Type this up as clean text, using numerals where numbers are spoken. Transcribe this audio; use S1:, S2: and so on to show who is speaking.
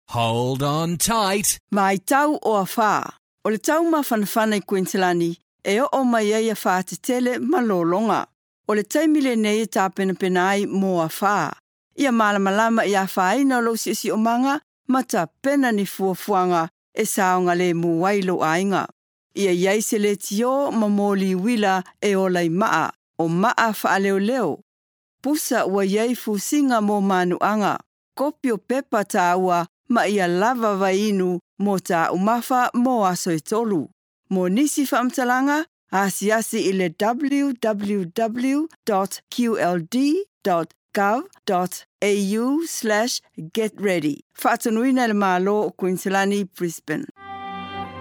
S1: Hold on tight.
S2: Mai tau o a whā. O le tau mawhanawhana I Queenslandi, e o mai ai a whā te tele malolonga. O le taimile nei e tā pena ai mō a whā. Ia malamalama I a whāina lo si o manga, ma tā pena ni fuafuanga e saonga le muwailo ainga. Ia iai se le tio mamoli wila e o lai maa, o maa wha leo leo. Pusa ua iai fusinga mō manuanga, kopi o pepa tā ua ma ia lava vainu mō tā umafa mō aso e tolu. Mō nisi whaamtalanga, asiasi I le www.qld.gov.au/getready. Whaatanuina le mālo o Queenslandi, Brisbane.